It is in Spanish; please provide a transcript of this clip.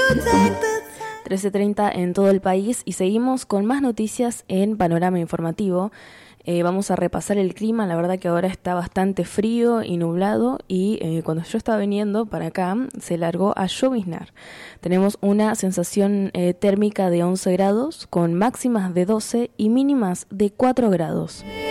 13:30 en todo el país y seguimos con más noticias en Panorama Informativo. Vamos a repasar el clima. La verdad que ahora está bastante frío y nublado y cuando yo estaba viniendo para acá se largó a lloviznar. Tenemos una sensación térmica de 11 grados con máximas de 12 y mínimas de 4 grados.